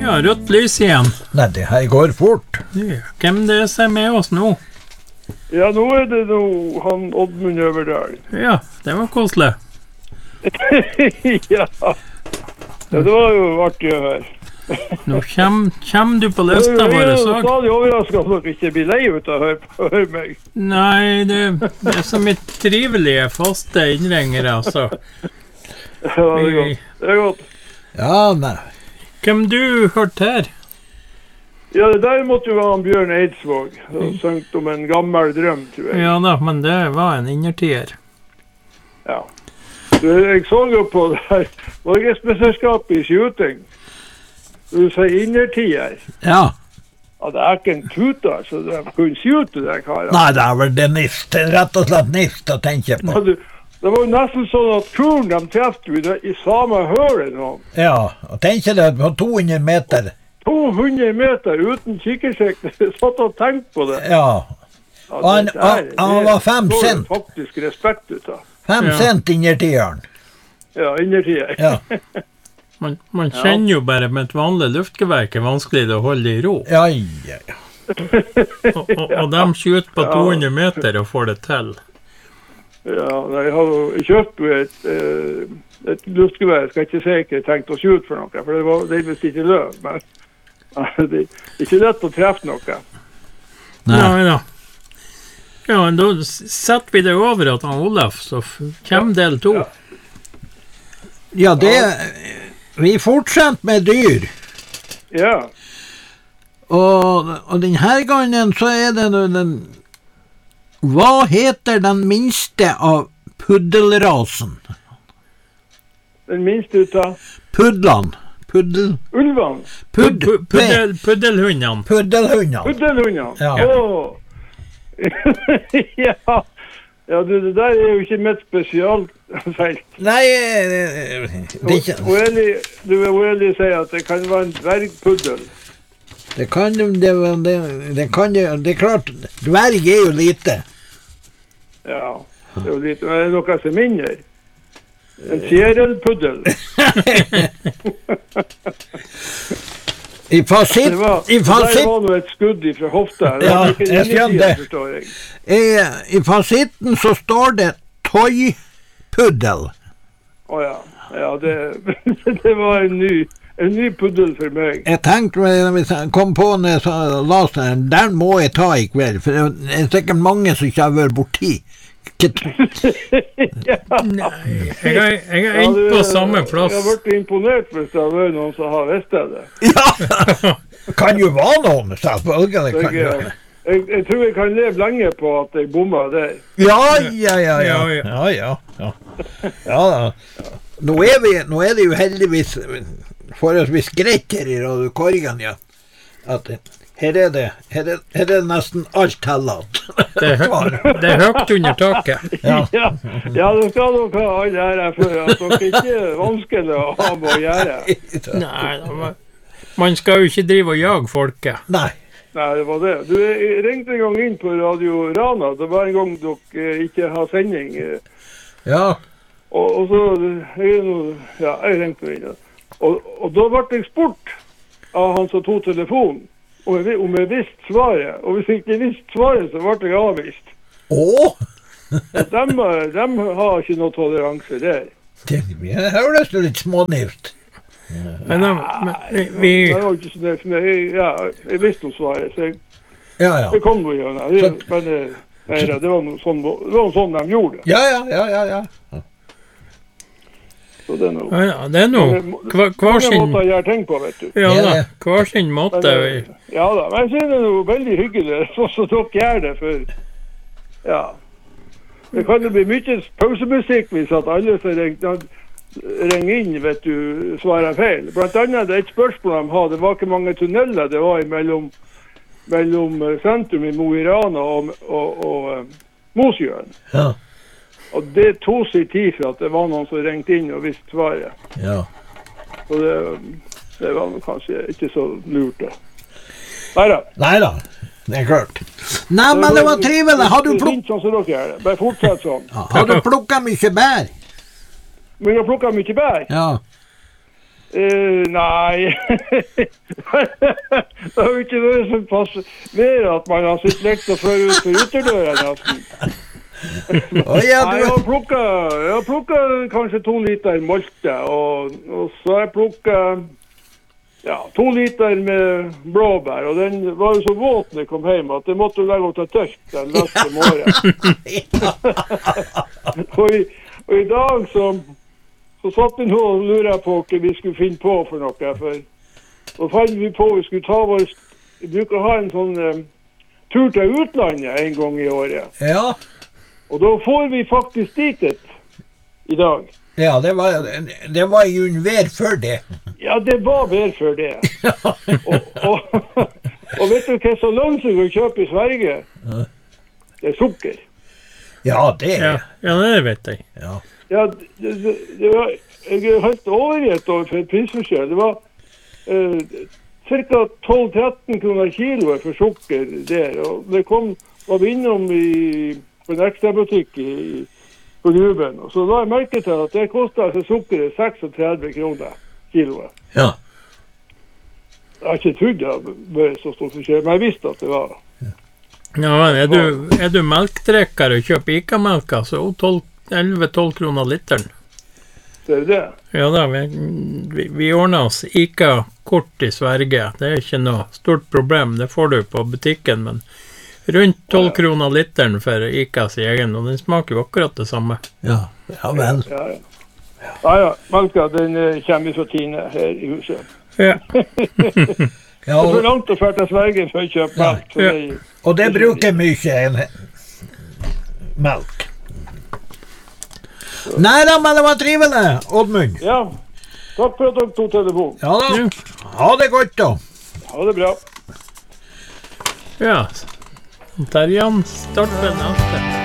Ja, rødt lys igjen. Nei, det her går fort. Ja, hvem det er med oss nå? Ja, nå det han Oddmund Øverdal. Ja, det var koselig. Ja, det var jo artig å høre. Nå kommer du på lista vår. Jeg er stadig overrasket at dere ikke blir lei ut av å høre meg. Nei, det er så mye trivelige, faste innringere, altså. Ja, det er godt. Det er godt. Ja, nei. Hvem du hørte her? Ja, det der måtte jo være han Bjørn Eidsvåg. Han søngte om en gammel drøm, tror jeg. Ja da, men det var en innertier. Ja. Jeg så jo på det her Norgesmesterskapet i shooting. Du sier innertier. Ja. Ja, det er ikke en tut, altså. De kunne shoote det, karer. Nei, det er vel det nist. Rett og slett nist å tenke på. Ja, det var jo nesten sånn at kuren de trefte i samme høle nå. Ja, og tenke det på 200 meter. 200 meter uten kikkersikt. Jeg satt og tenkte på det. Ja. Ja, Han var 5 cent. Det faktisk respekt ut av. 5 cent innertieren. Ja, innertier. Ja. Man kjenner jo bare med et vanlig luftgevær ikke vanskelig å holde i ro. Ja, ja, ja. Og de skjuter på 200 meter og får det til. Ja, jeg har jo kjøpt et luftgevær. Jeg skal ikke si ikke tenkt å skjute for noe, for det var delvis ikke løv, men det er ikke lett å treffe noe. Nei da. Ja, men da setter vi det over at han Olaf, så kommer del 2. Ja, vi fortsetter med dyr. Ja. Og denne gangen så er det den... Hva heter den minste av puddelrasen? Den minste ut av? Puddlene. Ulvene? Puddelhundene. Puddelhundene? Ja. Ja. Ja, det der er jo ikke mitt spesialfelt. Nei, det er ikke... Du vil uærlig si at det kan være en dvergpuddel. Det er klart, dverg er jo lite. Ja, det er jo lite, men det er noe som er mindre. En fjerelpuddel. I fasitten... Det var noe et skudd fra hofta. Ja, jeg skjønner det. I fasitten så står det toy-puddel. Åja, ja, det var en ny puddel for meg. Jeg tenkte, hvis jeg kom på når jeg las den, den må jeg ta i kveld, for det er sikkert mange som ikke har vært borti. Nei, jeg er inne på samme plass. Jeg har vært imponert hvis det har vært noen som har visst det. Ja, kan jo være noen, selvfølgelig. Jeg tror jeg kan leve lenge på at jeg bommer der. Ja. Nå er det jo heldigvis forholdsvis greit her i Radio Korgen, ja. At her er det nesten alt tillatt. Det er høyt under taket. Ja, det skal dere ha alle her for at dere ikke er vanskelig å ha med å gjøre. Nei, man skal jo ikke drive og jage folket. Nei, det var det. Du ringte en gang inn på Radio Rana. Det var en gang dere ikke har sending. Ja. Og så, jeg ringte inn. Og da ble jeg spurt av han som tog telefonen, om jeg visste svaret. Og hvis jeg ikke visste svaret, så ble jeg avvist. De har ikke noe toleranse der. Det høres jo litt smånivt. Men det var ikke sånn, jeg visste om svaret, så jeg kom jo igjen. Men det var noe sånn de gjorde. Ja. Så det er noe. Ja, det er noe. Hver sin måte å gjøre ting på, vet du. Ja da, hver sin måte. Ja da, men jeg synes det er noe veldig hyggelig, sånn som dere gjør det, for ja. Det kan jo bli mye pausemusikk hvis at alle som ringer inn, vet du, svarer feil. Blant annet det er et spørsmål de har, det var ikke mange tunneler det var mellom sentrum i Mo i Rana og Mosjøen. Ja. Og det tog seg tid for at det var noen som ringte inn og visste svaret. Ja. Og det var kanskje ikke så lurt det. Neida, det er klart. Nei, men det var trivelig. Har du plukket... Sånn som dere gjør det. Bare fortsett sånn. Har du plukket mye bær? Men jeg plukket mye bær? Ja. Nei. Det har jo ikke vært så pass mer at man har sitt lekt å føre ut for ytterdøra nesten. Ja, Nei, jeg har plukket kanskje 2 liter molte, og så har jeg plukket 2 liter med blåbær, og den var jo så våt når jeg kom hjem at jeg måtte legge opp til tørk den neste morgen. og i dag så satt vi nå og lurer på hva vi skulle finne på for noe, for så fant vi på vi skulle ta vi bruker å ha en sånn tur til utlandet en gang i året. Ja. Og da får vi faktisk dit i dag. Ja, det var jo en vær før det. Ja, det var vær før det. og vet du hva så lønnsomt å kjøpe i Sverige? Det er sukker. Ja, det er det. Ja, det vet jeg. Ja. Ja, det var, jeg er helt overgitt over for prisforskjell. Det var ca. 12-13 kroner kiloet for sukker der. Og det var vi innom på en ekstra butikk på Gruben. Og så la jeg merke til at det kostet altså sukkeret 36 kroner kiloet. Ja. Jeg har ikke trodd det var så stort forskjell, men jeg visste at det var. Ja, er du melktrekker og kjøper ICA-melka, så 11-12 kroner literen. Det er det. Ja da, vi ordner oss ICA-kort i Sverige. Det er ikke noe stort problem, det får du på butikken, men rundt 12 kroner literen for ICAs egen, og den smaker jo akkurat det samme. Ja, vel. Ja, melka, den kommer fra Tine her i huset. Ja. Det er for langt å føre til Sverige for å kjøpe melk. Og det bruker mye melk. Nei da, men det var trivelig, Oddmund. Ja, takk for at dere tog telefon. Ja da, ha det godt da. Ha det bra. Ja, Terjan starter neste.